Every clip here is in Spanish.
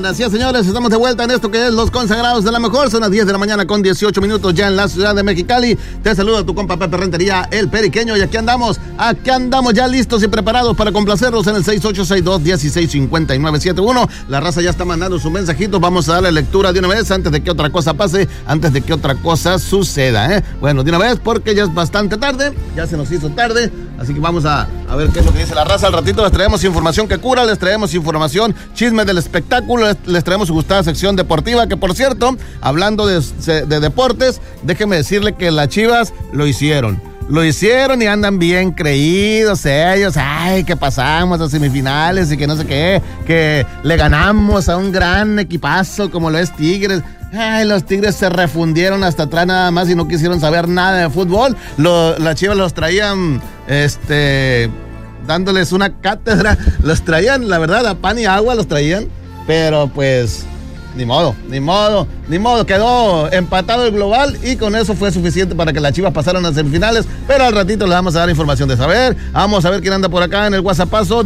Así es, señores, estamos de vuelta en esto que es Los Consagrados de la Mejor. Son las 10 de la mañana con 18 minutos ya en la ciudad de Mexicali. Te saluda tu compa Pepe Rentería, el Periqueño, y aquí andamos ya listos y preparados para complacerlos en el 6862-165971. La raza ya está mandando su mensajito. Vamos a darle lectura de una vez antes de que otra cosa pase, antes de que otra cosa suceda, ¿eh? Bueno, de una vez porque ya es bastante tarde, ya se nos hizo tarde, así que vamos a ver qué es lo que dice la raza. Al ratito les traemos información que cura, les traemos información, chisme del espectáculo, les traemos su gustada sección deportiva, que por cierto, hablando de deportes, déjeme decirle que las Chivas lo hicieron y andan bien creídos ellos. Ay, que pasamos a semifinales y que no sé qué, que le ganamos a un gran equipazo como lo es Tigres. Ay, los Tigres se refundieron hasta atrás nada más y no quisieron saber nada de fútbol. Las Chivas los traían, dándoles una cátedra. Los traían, la verdad, a pan y agua los traían. Pero pues, ni modo. Quedó empatado el global y con eso fue suficiente para que las Chivas pasaran a semifinales. Pero al ratito les vamos a dar información de saber. Vamos a ver quién anda por acá en el WhatsAppazo.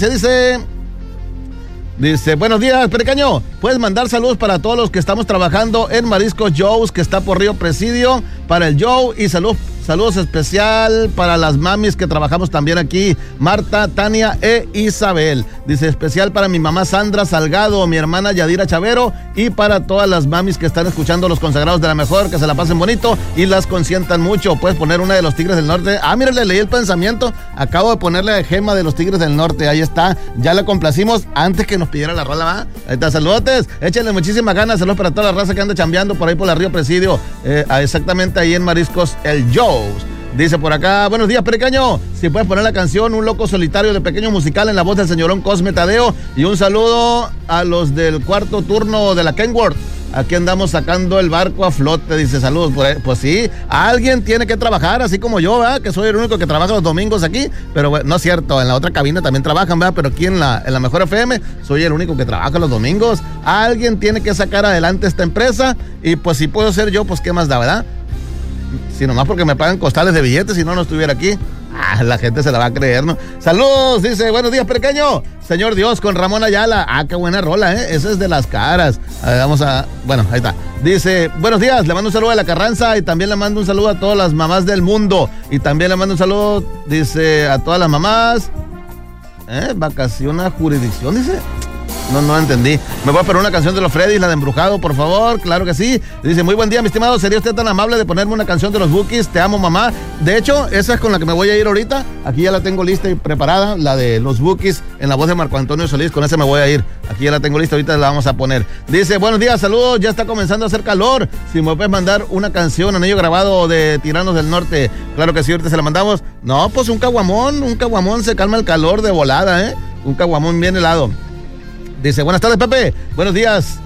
Dice, buenos días, Pericaño. Puedes mandar saludos para todos los que estamos trabajando en Mariscos Joe's, que está por Río Presidio, para el Joe, y saludos especial para las mamis que trabajamos también aquí, Marta, Tania e Isabel. Dice, especial para mi mamá Sandra Salgado, mi hermana Yadira Chavero, y para todas las mamis que están escuchando Los Consagrados de la Mejor, que se la pasen bonito y las consientan mucho. Puedes poner una de los Tigres del Norte. Ah, mira, le leí el pensamiento. Acabo de ponerle a Gema de los Tigres del Norte. Ahí está. Ya la complacimos antes que nos pidiera la rola, ¿va? Ahí está, saludotes. Échenle muchísimas ganas. Saludos para toda la raza que anda chambeando por ahí por la Río Presidio. Exactamente ahí en Mariscos El Joe. Dice por acá, buenos días, Pericaño. Si puedes poner la canción Un Loco Solitario de Pequeño Musical en la voz del señorón Cosme Tadeo. Y un saludo a los del cuarto turno de la Kenworth. Aquí andamos sacando el barco a flote, dice, saludos por ahí. Pues sí, alguien tiene que trabajar, así como yo, ¿verdad? Que soy el único que trabaja los domingos aquí, pero bueno, no es cierto, en la otra cabina también trabajan, ¿verdad? Pero aquí en la Mejor FM soy el único que trabaja los domingos. Alguien tiene que sacar adelante esta empresa y pues si puedo ser yo, pues qué más da, ¿verdad? Si nomás porque me pagan costales de billetes, si no estuviera aquí. La gente se la va a creer, ¿no? Saludos, dice, buenos días, Periqueño. Señor Dios, con Ramón Ayala. Qué buena rola, Esa es de las caras. Bueno, ahí está. Dice, buenos días, le mando un saludo a la Carranza y también le mando un saludo a todas las mamás del mundo. Y también le mando un saludo, dice, a todas las mamás. Vacación a jurisdicción, dice. No entendí. ¿Me voy a poner una canción de los Freddys, la de Embrujado, por favor? Claro que sí. Dice, muy buen día, mi estimado. ¿Sería usted tan amable de ponerme una canción de los Bukis? Te amo, mamá. De hecho, esa es con la que me voy a ir ahorita. Aquí ya la tengo lista y preparada, la de los Bukis, en la voz de Marco Antonio Solís. Con esa me voy a ir. Aquí ya la tengo lista, ahorita la vamos a poner. Dice, buenos días, saludos. Ya está comenzando a hacer calor. Si me puedes mandar una canción, anillo grabado de Tiranos del Norte. Claro que sí, ahorita se la mandamos. No, pues un caguamón se calma el calor de volada, Un caguamón bien helado. Dice, buenas tardes, Pepe. Buenos días.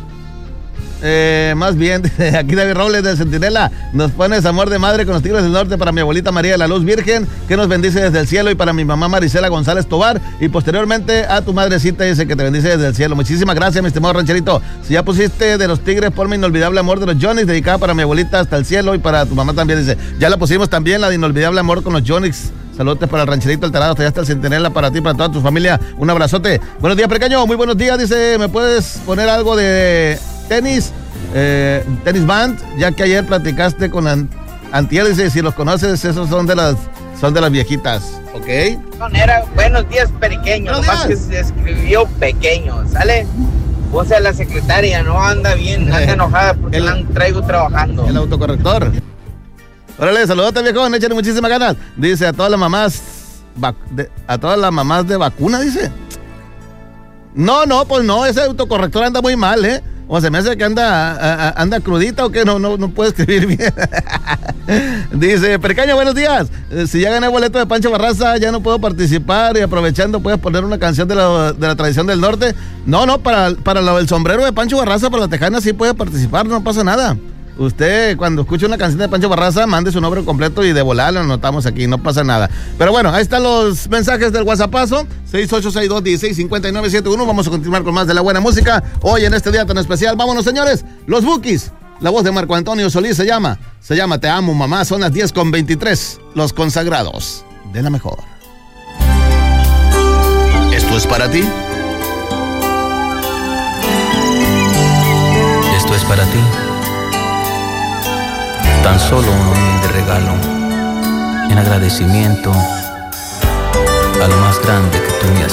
Más bien, aquí David Robles del Centinela. Nos pones amor de madre con los Tigres del Norte para mi abuelita María de la Luz Virgen, que nos bendice desde el cielo, y para mi mamá Marisela González Tobar, y posteriormente a tu madrecita, dice que te bendice desde el cielo. Muchísimas gracias, mi estimado rancherito. Si ya pusiste de los Tigres, ponme Inolvidable Amor de los Johnnies, dedicada para mi abuelita hasta el cielo, y para tu mamá también, dice. Ya la pusimos también, la de Inolvidable Amor con los Johnnies. Saludos para el rancherito alterado, hasta allá está el Centinela, para ti, para toda tu familia. Un abrazote. Buenos días, Pericaño. Muy buenos días. Dice, ¿me puedes poner algo de tenis? Tenis Band, ya que ayer platicaste con Antier, dice, si los conoces, esos son de las viejitas, ¿ok? Buenos días, Periqueño. Nomás que se escribió pequeño, ¿sale? O sea, la secretaria no anda bien, anda enojada porque la traigo trabajando. El autocorrector. Órale, saludote, viejón, échale muchísimas ganas. Dice, a todas las mamás de vacuna, dice. No, pues no, ese autocorrector anda muy mal, O se me hace que anda crudita o que no puede escribir bien. Dice, Pericaño, buenos días. Si ya gané boleto de Pancho Barraza, ya no puedo participar, y aprovechando, ¿puedes poner una canción de la tradición del norte? No, para el sombrero de Pancho Barraza, para la tejana, sí puede participar, no pasa nada. Usted, cuando escuche una canción de Pancho Barraza, mande su nombre completo y de volar lo anotamos aquí, no pasa nada. Pero bueno, ahí están los mensajes del WhatsAppazo, 6862-165971. Vamos a continuar con más de la buena música hoy en este día tan especial. Vámonos, señores, los Bukis. La voz de Marco Antonio Solís se llama Te amo, mamá. Son las 10:23. Los Consagrados de la Mejor. ¿Esto es para ti? ti. Tan solo un humilde regalo en agradecimiento a lo más grande que tú me has